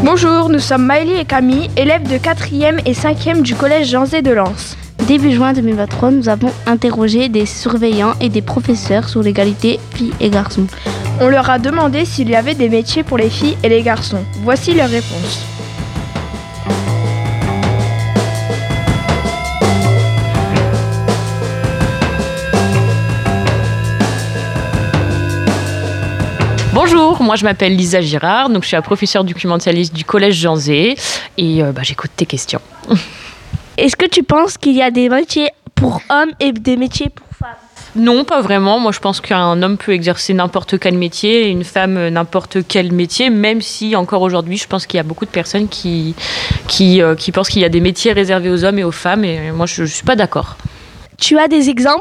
Bonjour, nous sommes Maëlie et Camille, élèves de 4e et 5e du collège Jean Zay de Lens. Début juin 2023, nous avons interrogé des surveillants et des professeurs sur l'égalité filles et garçons. On leur a demandé s'il y avait des métiers pour les filles et les garçons. Voici leurs réponses. Bonjour, moi je m'appelle Lisa Girard, donc je suis la professeure documentaliste du collège Jean Zay et j'écoute tes questions. Est-ce que tu penses qu'il y a des métiers pour hommes et des métiers pour femmes ? Non, pas vraiment. Moi je pense qu'un homme peut exercer n'importe quel métier et une femme n'importe quel métier, même si encore aujourd'hui je pense qu'il y a beaucoup de personnes qui pensent qu'il y a des métiers réservés aux hommes et aux femmes et moi je ne suis pas d'accord. Tu as des exemples ?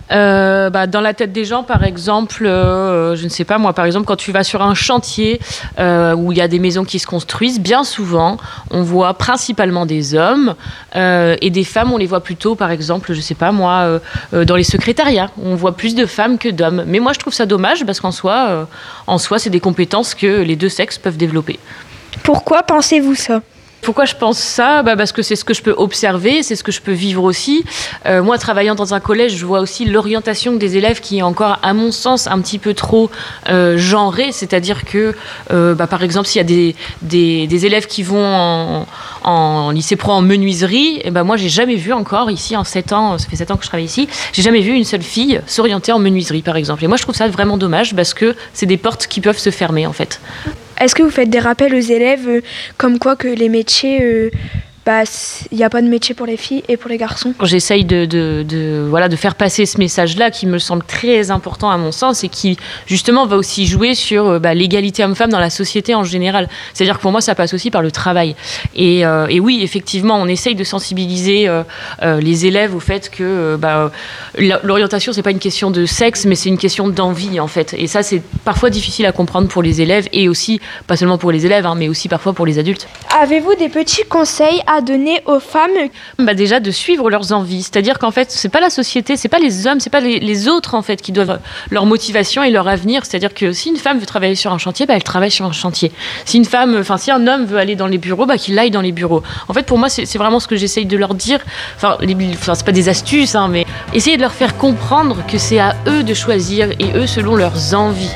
Dans la tête des gens, par exemple, je ne sais pas moi, par exemple, quand tu vas sur un chantier où il y a des maisons qui se construisent, bien souvent, on voit principalement des hommes et des femmes, on les voit plutôt, par exemple, je ne sais pas moi, dans les secrétariats. On voit plus de femmes que d'hommes. Mais moi, je trouve ça dommage parce qu'en soi, c'est des compétences que les deux sexes peuvent développer. Pourquoi pensez-vous ça ? Pourquoi je pense ça ? Parce que c'est ce que je peux observer, c'est ce que je peux vivre aussi. Moi, travaillant dans un collège, je vois aussi l'orientation des élèves qui est encore, à mon sens, un petit peu trop genrée. C'est-à-dire que, par exemple, s'il y a des élèves qui vont en lycée pro en menuiserie, et moi, j'ai jamais vu encore ici, en 7 ans, ça fait 7 ans que je travaille ici, j'ai jamais vu une seule fille s'orienter en menuiserie, par exemple. Et moi, je trouve ça vraiment dommage parce que c'est des portes qui peuvent se fermer, en fait. Est-ce que vous faites des rappels aux élèves comme quoi que les métiers, il n'y a pas de métier pour les filles et pour les garçons ? J'essaye de faire passer ce message-là qui me semble très important à mon sens et qui justement va aussi jouer sur l'égalité homme-femme dans la société en général. C'est-à-dire que pour moi ça passe aussi par le travail. Et oui, effectivement, on essaye de sensibiliser les élèves au fait que l'orientation c'est pas une question de sexe mais c'est une question d'envie en fait. Et ça c'est parfois difficile à comprendre pour les élèves et aussi, pas seulement pour les élèves, mais aussi parfois pour les adultes. Avez-vous des petits conseils à donner aux femmes ? Déjà de suivre leurs envies, c'est-à-dire qu'en fait c'est pas la société, c'est pas les hommes, c'est pas les autres en fait qui doivent leur motivation et leur avenir, c'est-à-dire que si une femme veut travailler sur un chantier, elle travaille sur un chantier. Si un homme veut aller dans les bureaux, qu'il aille dans les bureaux. En fait pour moi c'est vraiment ce que j'essaye de leur dire, c'est pas des astuces mais essayer de leur faire comprendre que c'est à eux de choisir et eux selon leurs envies.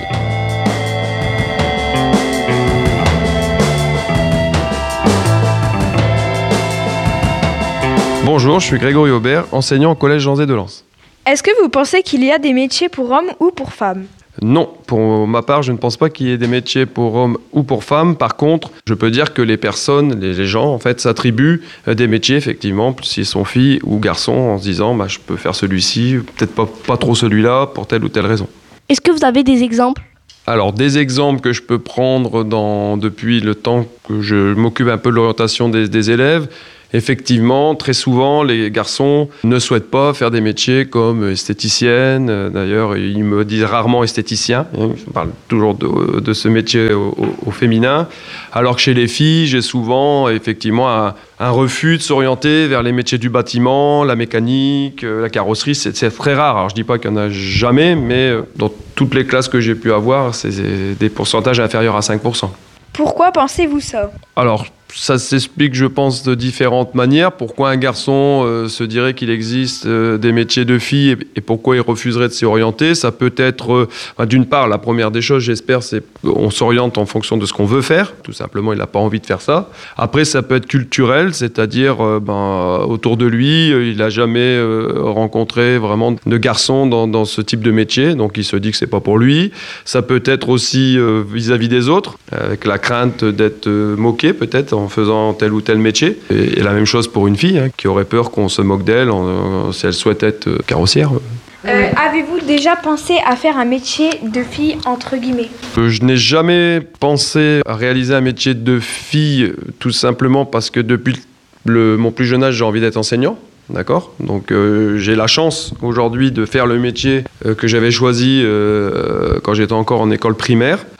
Bonjour, je suis Grégory Aubert, enseignant au collège Jean Zay de Lens. Est-ce que vous pensez qu'il y a des métiers pour hommes ou pour femmes ? Non, pour ma part, je ne pense pas qu'il y ait des métiers pour hommes ou pour femmes. Par contre, je peux dire que les personnes, les gens, en fait, s'attribuent des métiers, effectivement, s'ils sont filles ou garçons, en se disant je peux faire celui-ci, peut-être pas trop celui-là, pour telle ou telle raison. Est-ce que vous avez des exemples ? Alors, des exemples que je peux prendre depuis le temps que je m'occupe un peu de l'orientation des élèves. Effectivement, très souvent, les garçons ne souhaitent pas faire des métiers comme esthéticienne. D'ailleurs, ils me disent rarement esthéticien. Je parle toujours de ce métier au féminin. Alors que chez les filles, j'ai souvent effectivement un refus de s'orienter vers les métiers du bâtiment, la mécanique, la carrosserie. C'est très rare. Alors, je ne dis pas qu'il n'y en a jamais, mais dans toutes les classes que j'ai pu avoir, c'est des pourcentages inférieurs à 5%. Pourquoi pensez-vous ça ? Alors, ça s'explique, je pense, de différentes manières. Pourquoi un garçon se dirait qu'il existe des métiers de filles et pourquoi il refuserait de s'y orienter ? Ça peut être, d'une part, la première des choses, j'espère, c'est qu'on s'oriente en fonction de ce qu'on veut faire. Tout simplement, il n'a pas envie de faire ça. Après, ça peut être culturel, c'est-à-dire, autour de lui, il n'a jamais rencontré vraiment de garçons dans ce type de métier. Donc, il se dit que c'est pas pour lui. Ça peut être aussi vis-à-vis des autres, avec la crainte d'être moqué, peut-être, en faisant tel ou tel métier. Et la même chose pour une fille qui aurait peur qu'on se moque d'elle si elle souhaite être carrossière. Avez-vous déjà pensé à faire un métier de fille entre guillemets ? Je n'ai jamais pensé à réaliser un métier de fille tout simplement parce que depuis mon plus jeune âge, j'ai envie d'être enseignant. D'accord ? Donc j'ai la chance aujourd'hui de faire le métier que j'avais choisi quand j'étais encore en école primaire. Alors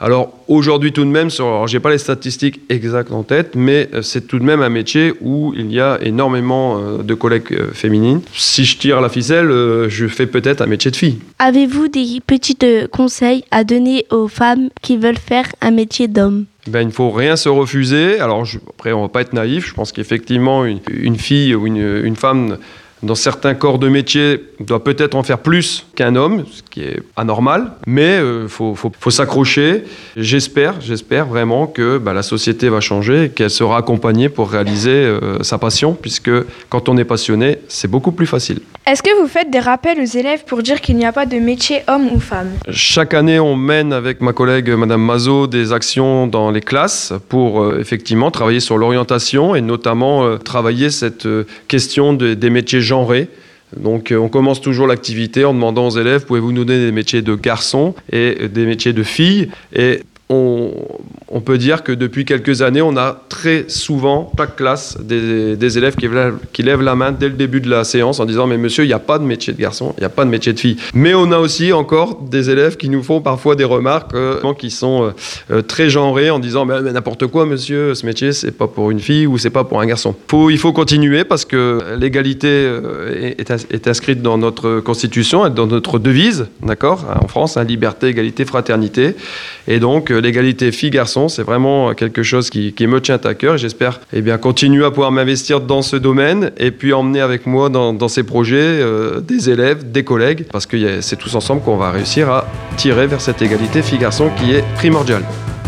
aujourd'hui tout de même, alors j'ai pas les statistiques exactes en tête, mais c'est tout de même un métier où il y a énormément de collègues féminines. Si je tire la ficelle, je fais peut-être un métier de fille. Avez-vous des petits conseils à donner aux femmes qui veulent faire un métier d'homme ? Il ne faut rien se refuser. Alors après, on ne va pas être naïf. Je pense qu'effectivement, une fille ou une femme dans certains corps de métier doit peut-être en faire plus qu'un homme, ce qui est anormal, mais faut s'accrocher. J'espère vraiment que la société va changer et qu'elle sera accompagnée pour réaliser sa passion, puisque quand on est passionné, c'est beaucoup plus facile. Est-ce que vous faites des rappels aux élèves pour dire qu'il n'y a pas de métier homme ou femme ? Chaque année, on mène avec ma collègue Madame Mazot des actions dans les classes pour effectivement travailler sur l'orientation et notamment travailler cette question des métiers genrés. Donc on commence toujours l'activité en demandant aux élèves, pouvez-vous nous donner des métiers de garçons et des métiers de filles ? Et on peut dire que depuis quelques années, on a très souvent, chaque classe, des élèves qui lèvent la main dès le début de la séance en disant « Mais monsieur, il n'y a pas de métier de garçon, il n'y a pas de métier de fille. » Mais on a aussi encore des élèves qui nous font parfois des remarques qui sont très genrées en disant « Mais n'importe quoi, monsieur, ce métier, c'est pas pour une fille ou c'est pas pour un garçon. » Il faut continuer parce que l'égalité est inscrite dans notre constitution et dans notre devise, d'accord ? En France, liberté, égalité, fraternité. Et donc, l'égalité filles-garçons, c'est vraiment quelque chose qui me tient à cœur. Et j'espère continuer à pouvoir m'investir dans ce domaine et puis emmener avec moi dans ces projets des élèves, des collègues, parce que c'est tous ensemble qu'on va réussir à tirer vers cette égalité filles-garçons qui est primordiale.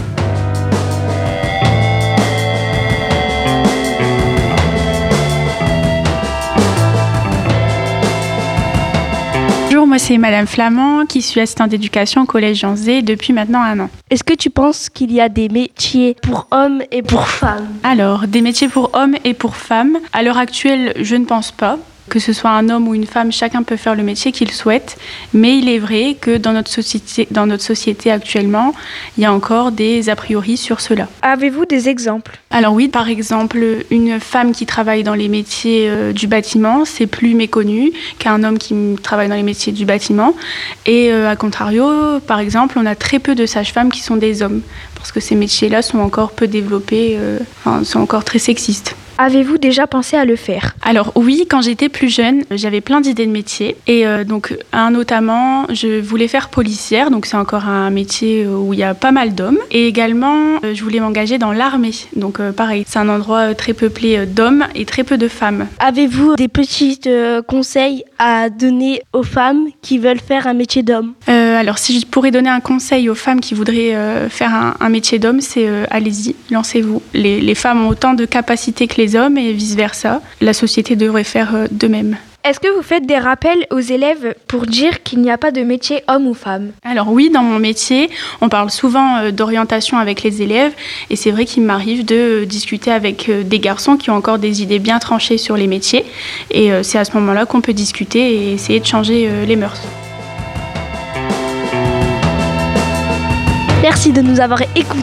Bonjour, moi c'est Madame Flamand qui suis assistante d'éducation au collège Jean Zay depuis maintenant 1 an. Est-ce que tu penses qu'il y a des métiers pour hommes et pour femmes ? Alors, des métiers pour hommes et pour femmes, à l'heure actuelle, je ne pense pas. Que ce soit un homme ou une femme, chacun peut faire le métier qu'il souhaite. Mais il est vrai que dans notre société actuellement, il y a encore des a priori sur cela. Avez-vous des exemples ? Alors oui, par exemple, une femme qui travaille dans les métiers du bâtiment, c'est plus méconnu qu'un homme qui travaille dans les métiers du bâtiment. Et à contrario, par exemple, on a très peu de sages-femmes qui sont des hommes, parce que ces métiers-là sont encore peu développés, sont encore très sexistes. Avez-vous déjà pensé à le faire ? Alors oui, quand j'étais plus jeune, j'avais plein d'idées de métiers. Et donc, notamment, je voulais faire policière. Donc, c'est encore un métier où il y a pas mal d'hommes. Et également, je voulais m'engager dans l'armée. Donc, pareil, c'est un endroit très peuplé d'hommes et très peu de femmes. Avez-vous des petits conseils à donner aux femmes qui veulent faire un métier d'homme ? Alors, si je pourrais donner un conseil aux femmes qui voudraient faire un métier d'homme, c'est allez-y, lancez-vous. Les femmes ont autant de capacités que les hommes et vice-versa. La société devrait faire de même. Est-ce que vous faites des rappels aux élèves pour dire qu'il n'y a pas de métier homme ou femme ? Alors oui, dans mon métier, on parle souvent d'orientation avec les élèves et c'est vrai qu'il m'arrive de discuter avec des garçons qui ont encore des idées bien tranchées sur les métiers et c'est à ce moment-là qu'on peut discuter et essayer de changer les mœurs. Merci de nous avoir écoutés.